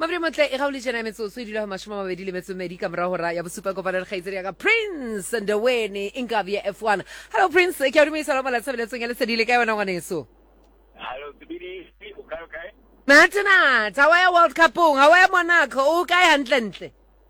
Mabri motle e gauli jena metsotso e dilo mashoma mabedi le metsomedi ka mora hora ya bosupa kopana le khaitsedi ya ka Prince Ndweni Inkabi ya F1. Hello Prince, ke a dumisa la mala tsebeletsong ya le sedile ka yona ngwaneso. Hello Sibidi, o kae? Natana, tawaya World Cup ung, hawaya Monaco, o kae hantle.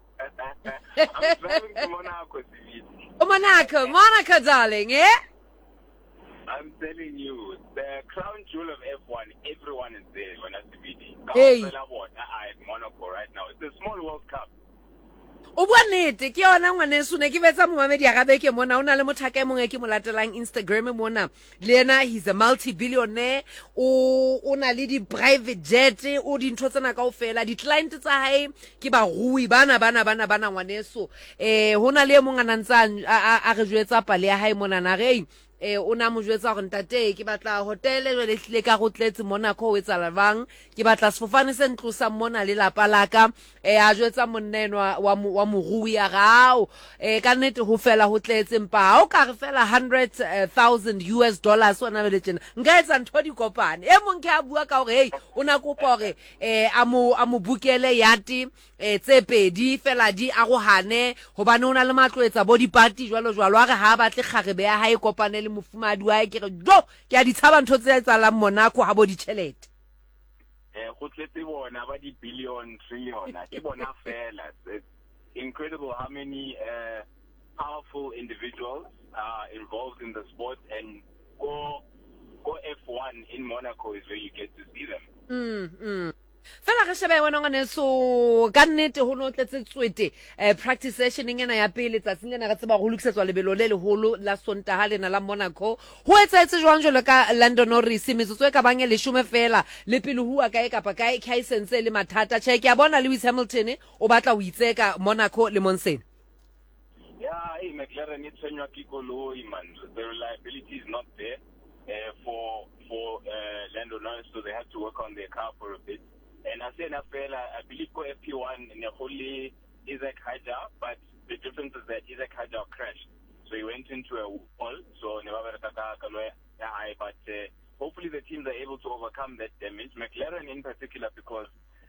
I'm driving to Monaco, Sibidi. Oh Monaco darling, eh? I'm telling you, the crown jewel of F1, everyone is there when I Sibidi. Hey. At Monaco right now. It's a small World Cup. O bonete ke yona ngwaneso ne ke betsa Mohamedi ya gabe ke mona ona le mothaka mongwe ke molatelang Instagram mona le yena he's a multi-billionaire o na le di private jet o di ntho tsena kaofela di client tsa hae ke ba rui bana ngwaneso hona le mongwe a ntsa a re jwetsa pale ya hae mona na re o na mo jwetsa go ntate ke batla hotel le hlile ka go tletse Monaco o etsa lavang ke batla sefofane se ntlosa mona le lapa laka a jwetsa monnenwa wa morui ya gao ka nnete ho fela ho tletse mpa o ka re fela $100,000 ona le tsena nka etsa ntho di kopane mong ke a bua ka hore hey o na kopa hore a mo bukele yati tse pedi fela di arohane hobane ona le matlo etsa body party jwalo a re ha batle kgarebe ya hae kopane le mofumadi wa ke re jo ke a di tshaba ntho tse tsalang Monaco ha bo di chelete Go tletse bona ba di billion trillion ke bona fela. It's incredible how many powerful individuals are involved in the sport, and go F1 in Monaco is where you get to see them. Fela re shebe wena ngwaneso ka nnete ho no tletse tswete practice session ena ya pele tsatsing lena re tseba go lokisetswa lebelo le leholo la Sontaga lena la Monaco ho etsaetse jwang jwalo ka Lando Norris metsotso e ka bang le 10 fela le pele hua kae kapa kae license le mathata che ke a bona Lewis Hamilton o batla ho itseka Monaco le Monsen. Yeah, McLaren it's when you man, the reliability is not there for Lando Norris, so they have to work on their car for a bit. And I say I believe for FP1 in the holy Isaac Hajar, but the difference is that Isaac Hajar crashed. So he went into a wall, so but hopefully the teams are able to overcome that damage. McLaren in particular, because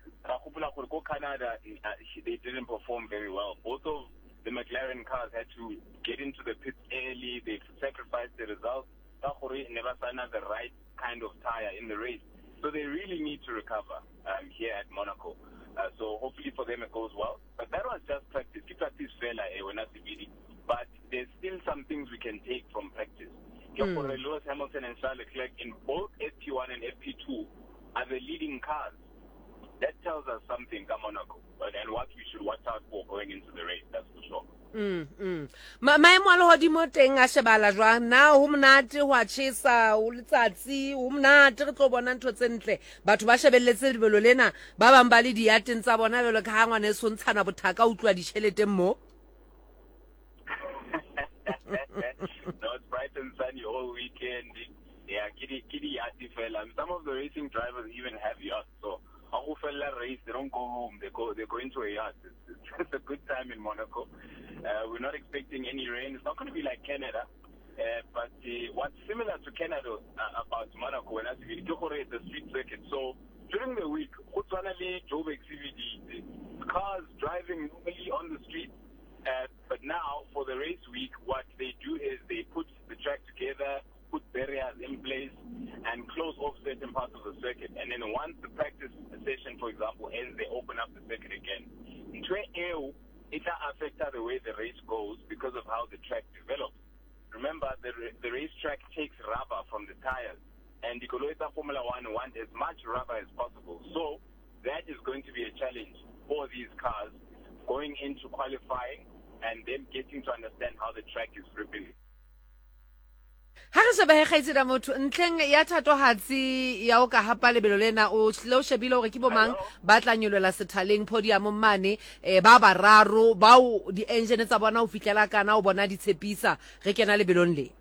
Canada, they didn't perform very well. Both of the McLaren cars had to get into the pits early, they sacrificed the results. Never signed the right kind of tire in the race. So they really need to recover here at Monaco. So hopefully for them it goes well. But that was just practice. Keep practice fair, but there's still some things we can take from practice. For Lewis Hamilton and Charles Leclerc in both FP1 and FP2 are the leading cars. That tells us something about Monaco and what we should watch out for going into the race, that's for sure. Maemo a lehodimo teng a shebala jwang na ho monate ho a tjhesa o letsatsi ho monate re tlo bona ntho tse ntle batho ba shebelletse lebelo lena ba bang ba le diateng tsa bona belo ka ha ngwane so ntshana bothaka utlwa ditšhelete mo. No, it's bright and sunny all weekend. Yeah, kidi yati fella. Some of the racing drivers even have yachts, so race, they don't go home, they go into a yacht. It's a good time in Monaco. We're not expecting any rain. It's not going to be like Canada, but what's similar to Canada about Monaco when I see the street circuit. So during the week, cars driving normally on the street, but now for the race week, what they do is they put the track together, put barriers in place, and close off certain parts of the circuit. And then once the practice session, for example, ends, they open up the circuit again. It will affect the way the race goes because of how the track develops. Remember, the racetrack takes rubber from the tires, and the Coloita Formula One want as much rubber as possible. So that is going to be a challenge for these cars going into qualifying and them getting to understand how the track is gripping. Ha re sheba he khaitsedi motho ntleng ya thatohatsi ya o ka hapa lebelo lena o lo shebile hore ke bomang ba tla nyolela sethaleng podium mane ba bararo ba o di engine tsa bona o fitlela kana o bona di tshepisa re kena lebelong le.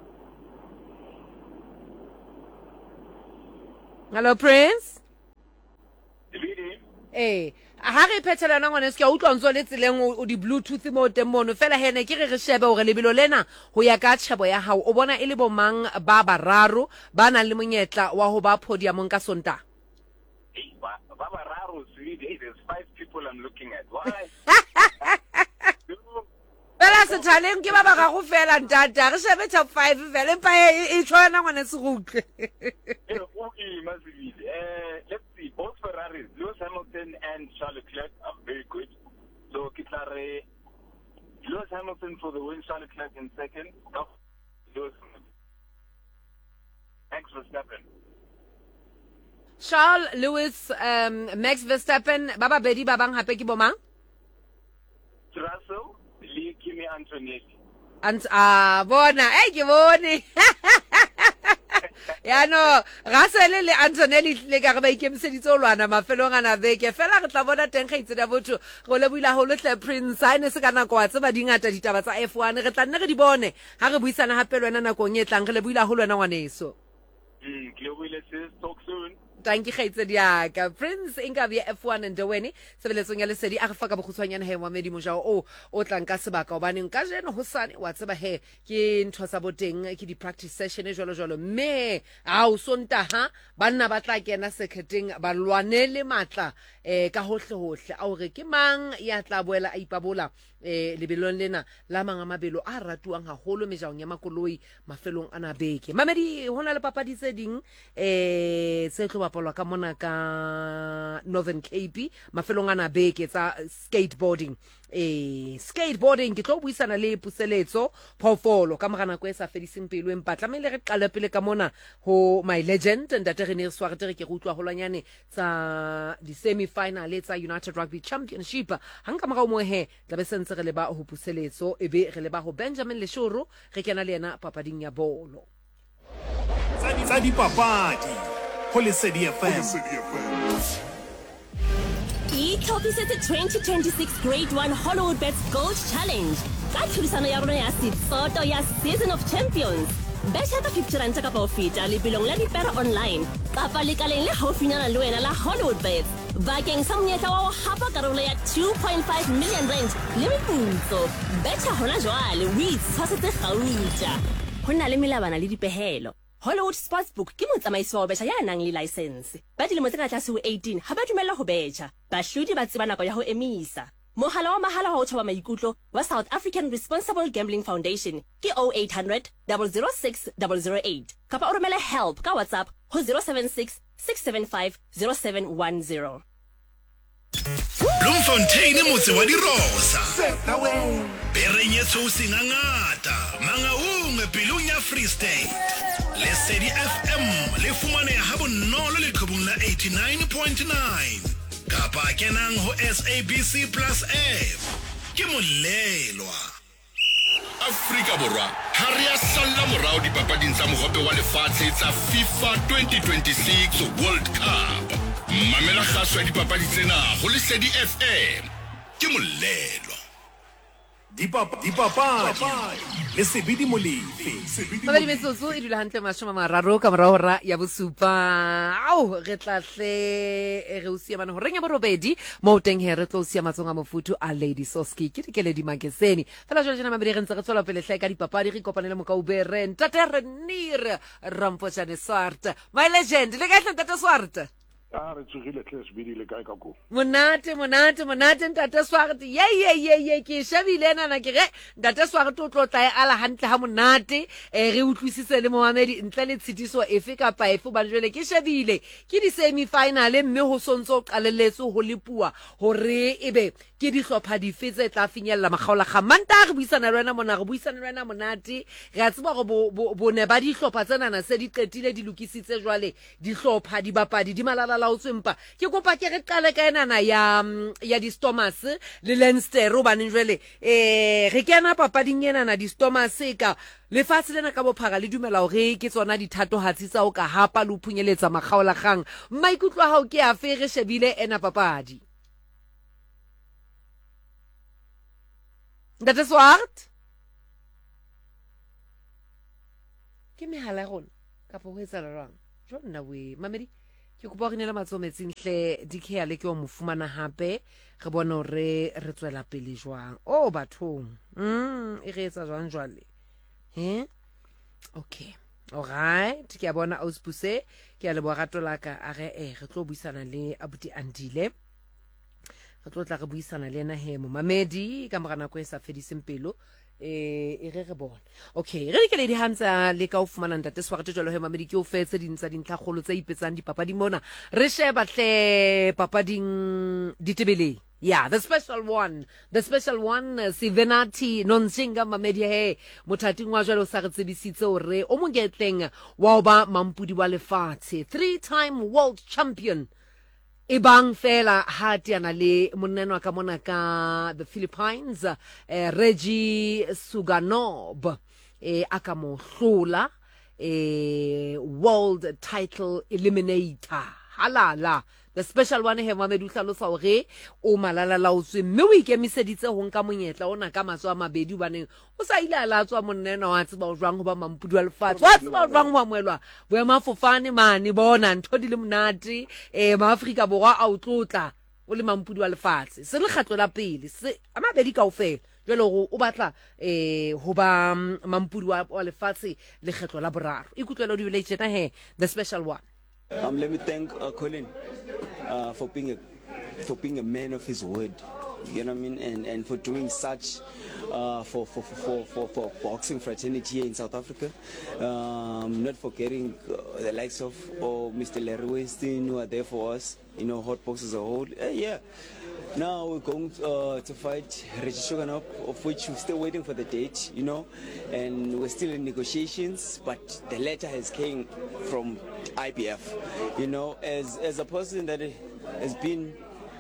Hello Prince. Ha re phethelana ngwane se ke utlwa ntso le tseleng o di bluetooth mo teng mono fela hene ke re shebe hore lebelo lena ho ya ka tshebo ya hao o bona ile bomang ba bararo ba nang le monyetla wa ho ba podium ka Sontaga. Ba Baba Raro, hey, there's 5 people I'm looking at. Why? Bela se thaleng ke ba ba ga go fela ntata re shebe top 5 fela empa e tshwana ngwana se go utlwe. Let's see, both Ferraris, Lewis Hamilton and Charles Leclerc are very good. So Kitlare, Lewis Hamilton for the win, Charles Leclerc in second. Lewis Max Verstappen. Charles Lewis, Max Verstappen, baba bedi babang hape ke bomang? Russell, Lee, Kimi Antonetti. Bona, ke bone. Ya no, Russell le Antonelli le ka re ba ikemiseditse o lwana mafelong ana beke fela re tla bona teng gaitse da botho go le buila go le Prince ine se kana kwa tse ba dingata ditaba tsa F1 re tla nne re di bone ha re buisana hape lwana nakong e tlang re le buila go lwana ngwaneso. Ke buile se talk soon. Thank you gaitse diaka Prince inka via F1 and Dwayne sebeletsong ya lesedi a re fa ka bokhutswanyana he wa medi mojao o tlang ka sebaka o baneng ka jeno hosane wa tseba he ke ntho tsa boteng ke di practice session e jolo mme a o sontaha banna ba tla kena sekheteng ba lwanele matla ka hohle a hore ke mang ya tla boela a ipabola lebelong lena la manga mabelo a ratuang haholo mejaong ya makoloi mafelong ana beke mamedi hona le papadi tse ding se tlo bapalwa ka mona ka Northern Cape mafelong ana beke tsa skateboarding skateboarding ke tlo buisana le puseletso phofolo ka mogana go e sa fediseng pelo empa tlamele re qala pele ka mona ho my legend ntate re ne re sware ke go utlwa holwanyane tsa di semi final tsa United Rugby Championship hanga maga mo he tla be sentse re le ba ho puseletso e be re le ba ho Benjamin Leshuru re kena le yena papading ya bolo tsa di papadi ho Lesedi FM. Itlhopisetse 2026 Grade 1 Hollywood Bets Gold Challenge ka thurisano ya rona ya Sitsoto ya Season of Champions. Betcha ka 50 rand ka ho feta lebelong la dipera online kapa lekaleng le haufinyana le wena la Hollywood Bets bakeng sa monyetla wa ho hapa karolo ya 2.5 million rand le meputso. Betcha hona jwale o itshwasetse gauta ho na le melabana le dipehelo. Hollywood Sportsbook ke motsamaisi wa betjha ya nang le license. Ba dilemo tse ka tlase ho 18 ha ba dumella ho betjha. Bahlodi ba tseba nako ya ho emisa. Mohala wa mahala wa ho thoba maikutlo wa South African Responsible Gambling Foundation ke 0800 006 008 kapa o romele help ka WhatsApp ho 076 675 0710. Bloemfontein motse wa dirosa Berenye tsosi ngata manga unge pilong ya Free State Lesedi FM le fumane ha bonolo le qhubung la 89.9 kapa kenang ho SABC Plus app ke molelwa Afrika Borwa ha re a salla morao dipapading tsa mohope wa lefatshe tsa FIFA 2026 World Cup mamela khaso ya dipapadi tsena ho Lesedi FM ke molelwa Dipapadi le sebidi molefe Babedi metsotso e dula hantle mashome mararo ka morao hora ya bosupa au re tlahle re o siamana ho renya borobedi mo teng he re tlo siama tsonga mofutu a Lady Soski ke dikeledi makeseni fela jole jana mabedi re ntse re tswela pele hle ka dipapadi re kopanele mo ka ubere ntate re nir rampo chane swart my legend le ka ntate swart re tsogile tle sebedi le kae ka go monate ntate swart ye ke shabile nana ke ge ntate swart o tlo tla ala hantle ha monate re utlwisise le Mohamedi ntle le tshitiso efe kapa efe ba jwele ke shabile ke di semi final mme ho sontso qalelletse ho lepua hore ebe ke di hlopha di fetse tla finyella magaola ga manta re buisana le wena mona re buisana le wena monate re a tseba go bone ba di hlopha tsena na se di qetile di lokisitse jwale di hlopha di bapadi di malala la utswempa ke kopa ke re qale ka enana ya di Stormers le Leinster o baneng jwele re kena papading ena na di Stormers ka lefatshe lena ka bophara le dumela hore ke tsona dithatohatsi tsa o ka hapa le phunyeletsa magaola gang maikutlo a hao ke a fe re shebile ena papadi Ntate Swart ke mehala rona ka po ho etsa lorang jonna we mamedi ke kopa re nela matsometsing hle dikhe le ke o mofumana hape re bona hore re tswela pele jwang bathong e re etsa jwang jwale okay Alright, ke a bona auspuse ke a le bogato la ka a ge re tlo buisana le abuti Andile re tlo tla re buisana le ena he mo mamedi ka mogana ko e sa fediseng pelo e re bona okay re ke le di hantsa le ka o fumana ntate swagate jalo he mamedi ke o fetse dintsa dintlhagolo tsa ipetsang dipapadi mona re sheba tle papading ditebeleng. Yeah, the special one, Sivenati Nonsinga Mamedi he motating wa jalo sa re tsebisitse hore o mongetleng wa ba mampudi wa lefatshe 3-time world champion ebang fela ha tiana le moneno ka mona ka the Philippines Reggie Suganov aka mo hlola world title eliminator halala. The special one he Mamedu hlalosa hore o malala laotswe mme o ikemiseditse ho nka monyetla ona ka matso a mabedi baneng o sa ile ala tswa monnena wa tseba o jwang ho ba mampudi wa lefatshe wa tseba o jwang ho amoelwa boema fofane mane bona ntho di le monate maAfrika borwa a o tlotla o le mampudi wa lefatshe se le kgatlo la pele se a mabedi kaofela jwale go o batla ho ba mampudi wa lefatshe le kgetlo la boraro ikutlwela di bile tjena he the special one. Let me thank Colin for being a man of his word. You know what I mean, and for doing such for boxing fraternity here in South Africa. Not forgetting the likes of Mr. Larry Winston who are there for us. You know, hot box as a whole. Yeah. Now we're going to fight Reggie Suganov, of which we're still waiting for the date, you know, and we're still in negotiations, but the letter has came from IBF, you know, as a person that has been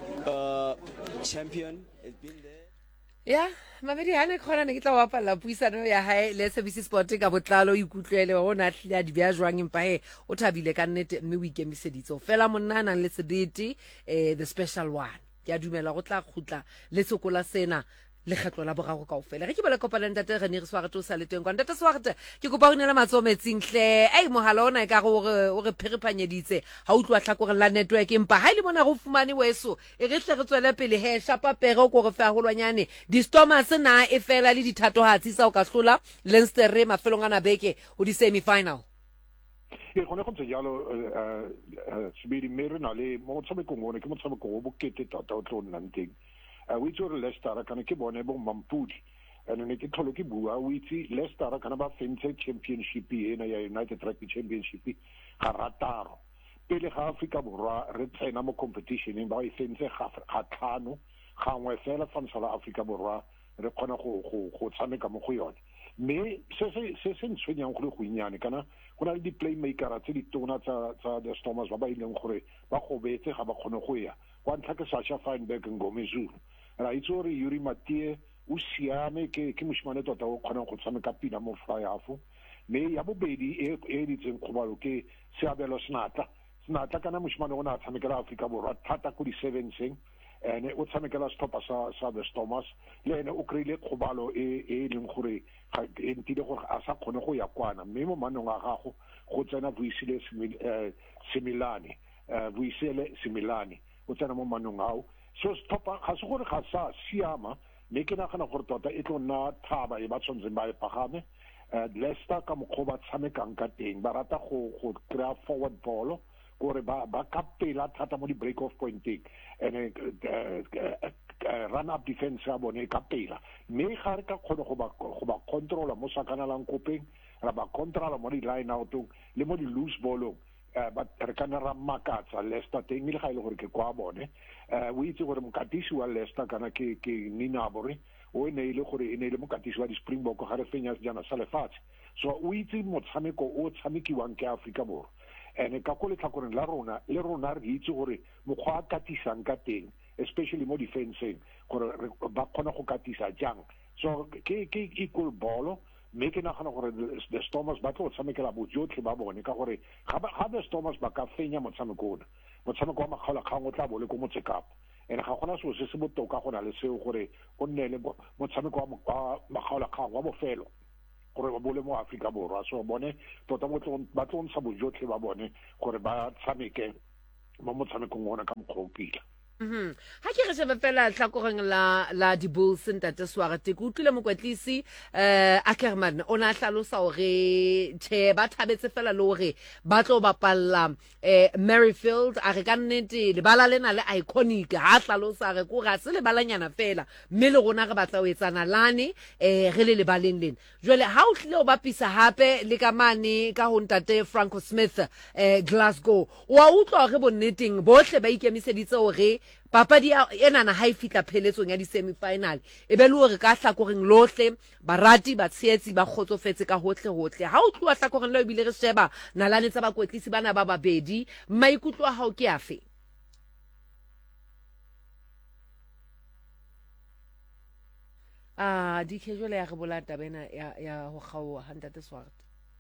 champion, has been there. Yeah, mamedi hane khona ne ke tla wa palla puisano ya hae le service sport ka botlalo ikutlwele ona tlile di bya jwang empa he o thabile ka nnete mme o ikemiseditse o fela monna nang le sebete the special one ke a dumela go tla khutla le sokola sena le kgetlo la bogago kaofela re ke bele kopana ntate re ne re swagate o sa le teng kwa ntate swagate ke go ba gonela matsometsing hle ei mogala ona ka go o re phiripanyeditse ha utlwa tlhakore la network empa ha ile bona go fumane weso e re tle re tswele pele he shapa pere go re fa holwanyane di stormers na e fela le dithatohatsi sa o ka hlola Leinster mafelong ana beke o di semi final. Ke gone go tsejalo sebedi mere na le mo tshameko ngone ke mo tshameko go bokete tota o tlo nna nteng we itse gore Leicester kana ke bone bo mampudi and ne ke tlholo ke bua o itse Leicester kana ba fentse championship ena ya United Rugby Championship ga rataro pele ga Afrika borwa re tsena mo competition ba e fentse ga tlhano gangwe fela fa South Africa borwa re kgona go tshameka mo go yone mme se ntshwenyang go le go inyane kana go na le di playmaker tse di tona tsa the Stormers ba ileng gore ba gobetse ga ba kgone go ya kwa ntlha ke Sasha Feinberg Ngomezulu ra itse gore Yuri Mathieu o siame ke moshimane tota o kgona go tshameka pina mo fly half mme ya bobedi e ditseng khobalo ke Seabelo Snatla kana moshimane o na tshamekela Afrika borwa thata ko di sevens ene o tshamekela stopper sa the Stormers le ene o kreile khobalo e leng gore e ntile gore a sa kgone go ya kwana mme mo manong a gago go tsena Vuisile Similani o tsena mo manong ao so stopper ga se gore ga sa siama mme ke nagana gore tota e tlo nna thaba e ba tshwantseng ba e pagame Leicester ka mokgwa ba tshamekang ka teng ba rata go kry-a forward ball gore ba ka pela thata mo di break off pointing and run up defense ya bone ka pela mme ga re ka kgona go ba controla mo sakanalang kopeng ra ba controla mo di line out le mo di loose ballong but re kana ra makatsa Leicester teng le ga ile gore ke kwa bone o itse gore mokatisi wa Leicester kana ke Nina Bore o ne ile gore ene ile mokatisi wa di Springbok ga re fenya jana sa lefatshe so o itse motshameko o tshamekiwang ke Afrika borwa ene ka go le tlhakoreng la rona re itse gore mokgwa a katisang ka teng especially mo defenseng gore ba kgona go katisa jang so ke equal ball mme ke nagana gore the Stormers ba tlo tshamekela bojotlhe ba bone ka gore ga the Stormers ba ka fenya motshameko wa makgaola kgang o tla bole ko Motsekapa ene ga gona se botoka go na le seo gore o nne le motshameko wa makgaola kgang wa bofelo gore ba bole mo Afrika borwa so bone tota ba tlo ntsha bojotlhe ba bone gore ba tshameke mo motshamekong ona ka mokgwa o pila ha ke re shebe fela tlhakoreng la di-Bulls ntate Swart ke utlwile mokwetlisi Ackerman o na hlalosa hore the ba thabetse fela le hore ba tlo bapalla Merrifield a re ka nnete lebala lena le iconic ha hlalosa re ko ga se lebalanyana fela mme le rona re batla ho etsana lane re le lebaleng lena jwale ha o tlile o bapisa hape le ka mane ka ho ntate Franco Smith Glasgow wa utlwa re bonneteng bohle ba ikemiseditse hore papadi enana ha e fitla pheletsong ya di-semi-final e be le hore ka hlakoreng lohle barati ba tshehetsi ba kgotsofetse ka hohle ha o tloa hlakoreng le bile re sheba nalane tsa bakwetlisi bana ba babedi maikutlo a hao ke afe di casual ya re bola tabena ya ho kgaoha ntate Swart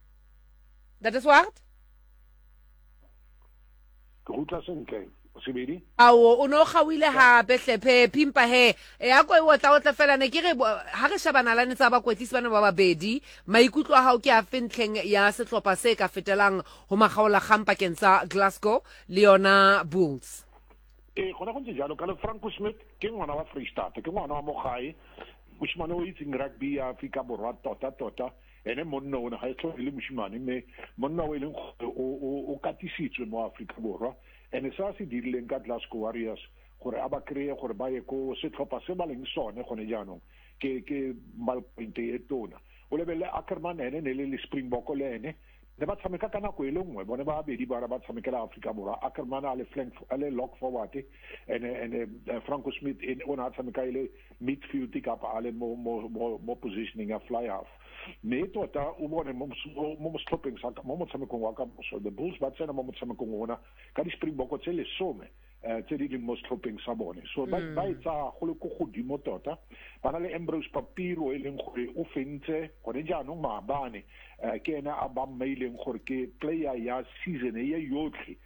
ke rutla sentle sebedi awo o no gawile hape hlephe pimpa he ya ko o tla fela ne ke re ha re shebana lane tsa bakwetlisi bana ba babedi maikutlo a hao ke a fentleng ya sehlopha se ka fetelang ho magaola gampa kentsha Glasgow le yona Bulls gona go ntse jalo ka le Franco Smith ke ngwana wa Freestata ke ngwana wa mogae moshimane o itseng rugby ya Afrika Borwa tota ene monna o na ga itlo le moshimane me monna o ileng o katisitswe mo Afrika Borwa ene sa se dirileng ka Glasgow Warriors gore aba kreye gore ba ye ko setlhopha se ba leng sone gone jaanong ke malpointe e tona o lebelle Ackerman ene ne le Springbok le ene ne ba tshameka ka nako e le nngwe bone ba bedi ba tshamekela Afrika Borwa Ackerman a le flank a le lock forward ene Franco Smith o na tshameka ile midfield kapa a le mo positioning a fly half me tota o bone mo stopping sa mo motshamekong wa ka so the Bulls ba tsena mo motshamekong ona ka di Springbok tse le some tse di mo stopping sa bone so ba itsa go le go godimo tota ba na le Ambrose Papiro e leng gore o fentse gone jaanong maabane ke ena a ba maileng gore ke player ya season e yotlhe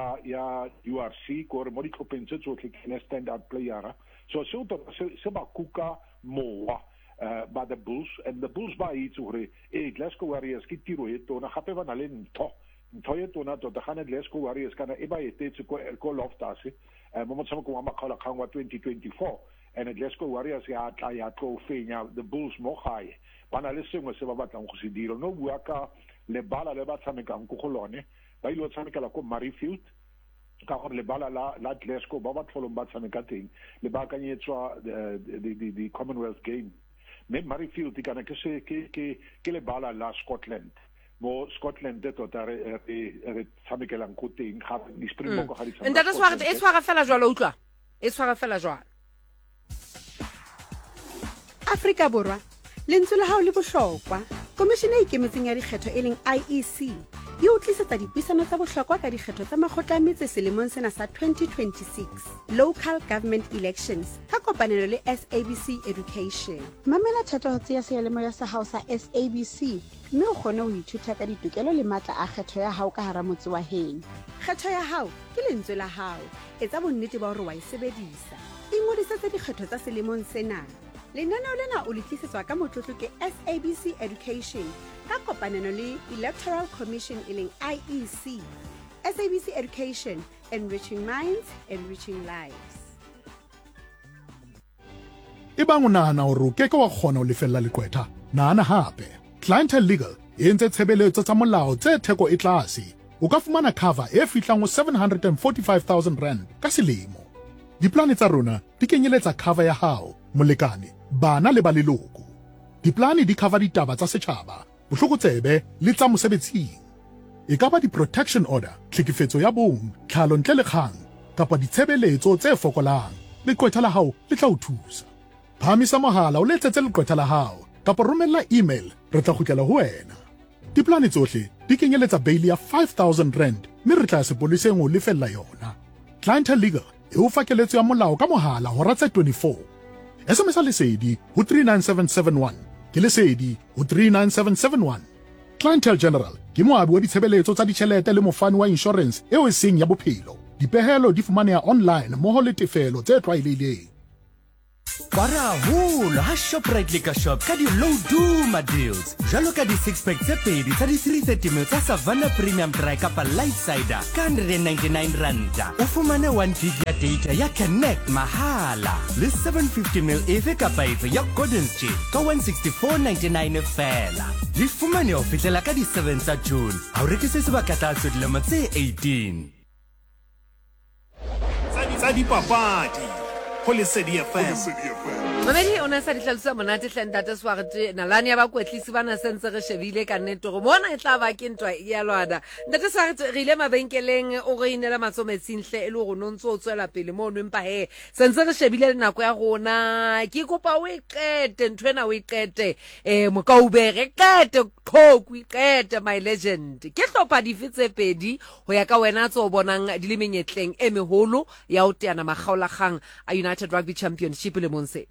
ya URC gore mo di tlhopheng tse tsotlhe ke stand out player so se ba kuka mowa by the Bulls and the Bulls ba itse gore Glasgow Warriors ke tiro e tona gape ba na le ntho e tona tota gane Glasgow Warriors kana e ba etetse ko Loftus mo motshamekong wa makgaolakgang wa 2024 and Glasgow Warriors ya tlo fenya the Bulls mo gae ba na le sengwe se ba batlang go se dira no bua ka lebala le ba tshamekang go lone ba ile tshamekela ko Merrifield ka gore lebala la Glasgow ba tlholong ba tshameka teng le ba kanyetswa the Commonwealth game me Merrifield kana ke lebala la Scotland mo Scotland tota re tshamekelang ko teng ga di Springbok ga di tshameka ntate Swart e tshwara fela jwalo utlwa e tshwara fela jwalo Afrika Borwa lentswe la hao le bohlokwa komishene e ikemetseng ya dikgetho e leng IEC e o tlisetsa dipuisano tsa bohlokwa ka dikgetho tsa makgotla a metse selemong sena sa 2026 local government elections ka kopanelo le SABC Education mamela thatohatsi ya seelemo ya sa hao sa SABC mme o kgone ho ithuta ka ditokelo le matla a kgetho ya hao ka hara motse wa heno kgetho ya hao ke lentswe la hao etsa bonnete ba hore wa e sebedisa ingodisetse dikgetho tsa selemong sena lenaneo lena o le tlisetswa ka motlotlo ke SABC Education ka kopanelo le Electoral Commission e leng IEC SABC Education enriching minds enriching lives Ebang o nahana hore o keke wa kgona ho lefella leqwetha nahana hape Clientele Legal e entse tshebeletso tsa molao tse theko e tlase o ka fumana cover e fihlang ho 745,000 rand ka selemo diplane tsa rona di kenyeletsa cover ya hao molekane bana le ba leloko diplane di cover ditaba tsa setjhaba bohlokotsebe le tsa mosebetsing e ka ba di-protection order tlhekefetso ya bong tlhalo ntle le kgang kapa ditshebeletso tse fokolang leqwetha la hao le tla o thusa phamisa mohala o letsetse leqwetha la hao kapa romella email re tla kgutlela ho wena diplane tsohle di kenyeletsa bail ya 5,000 rand mme re tla sepoleseng o lefella yona Clientele Legal e o fa keletso ya molao ka mohala hora tse 24 SMS lesedi ho 39771 ke lesedi ho 39771 Clientele General ke moabi wa ditshebeletso tsa ditjhelete le mofani wa insurance eo e seng ya bophelo dipehelo di fumaneha online moho le tefelo tse tlwaelehileng Para holo ha Shoprite le ka shop ka di low duma deals. Jalo ka di 6-pack tse pedi tsa di 330ml tsa Savannah Premium Dry kapa Light Cider ka 199 randa. O fumane 1 gig ya data ya Connect mahala. Le 750ml efe kapa efe ya Golden Chip ka 164.99 fela. Di fumane o fitlela ka di 7 tsa June. Ha o rekise sebaka tsa dilemo tse 18. Tsa dipapadi go Lesedi FM. Mamedi ona sa ditlhalosa monate tlhenta swagte nalani ya bakwetlisi bana sentse re shebile ka nnete go bona e tla ba ke ntwa ya lwada ntate swagte re ile mabenkeleng o re inela matsometsing hle e le go nontso o tswela pele mo no empa he sentse re shebile nako ya gona ke kopa o iqete ntwena o iqete mokaubere qete Coke iqete my legend ke hlopha difitse pedi ho ya ka wena tso bonang di le menyetleng e meholo ya o teana magaolagang a United Rugby Championship le Monsena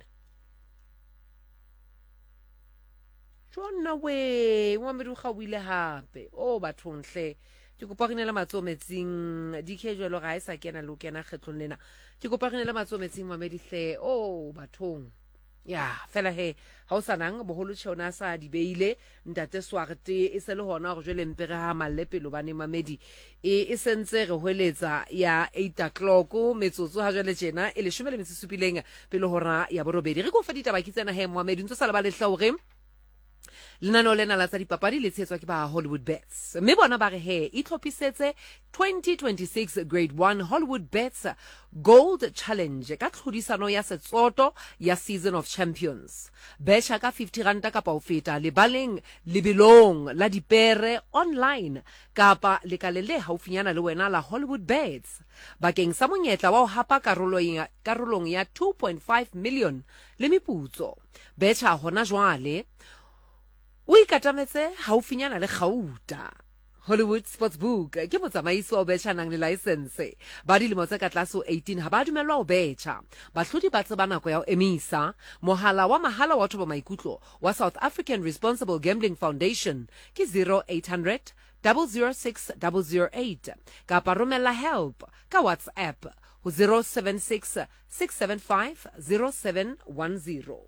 Jona we wa medu khawile hape o bathong hle ke kopa rinela matsometsing dikejelo ga isa kena lo kena kgetlong lena ke kopa rinela matsometsing mamedi hle o bathong ya fela he ha o sanang boholo tshona sa di beile ntate swagte e se le hona go jwele mpere ha mallepelo bane mamedi e sentse re hweletsa ya 8 o'clock metsotso ha jwale tjena e le 17 pele hora ya borobedi re go fa ditaba ke tsena he Mohammed ntse sala ba le hlawre Lenano lena la tsa dipapadi le tshetswa ke ba Hollywood Bets. Mme bona ba re he e tlhopisetse 2026 Grade 1 Hollywood Bets Gold Challenge ka tlhodisano ya setsoto ya Season of Champions. Besha ka 50 ranta kapa o feta lebaleng lebilong la dipere online kapa lekalele haufinyana le wena la Hollywood Bets. Bakeng sa monyetla wa ho hapa karolong ya 2.5 million le meputso. Besha hona jwale o ikatametse haufinyana le Gauta Hollywood Sportsbook ke motsamaisi wa betcha nang le license ba dilemo tse ka tlase 18 ha ba dumelwa ho betcha bahlodi ba tseba nako ya ho emisa mohala wa mahala wa thoba maikutlo wa South African Responsible Gambling Foundation ke 0800 006 008 kapa romela help ka WhatsApp ho 076 675 0710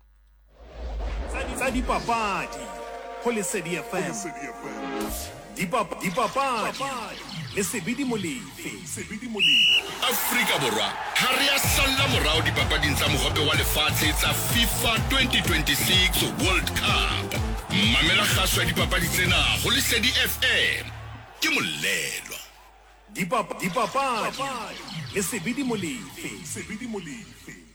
Tsa dipapadi go Lesedi FM. Dipapadi Lesedi Molefe. Afrika Borwa ha re a salla morao dipapading tsa mohope wa lefatshe tsa FIFA 2026 World Cup. Mamela kgaso ya dipapadi tsena go Lesedi FM. Ke molelwa. Dipapadi Lesedi Molefe.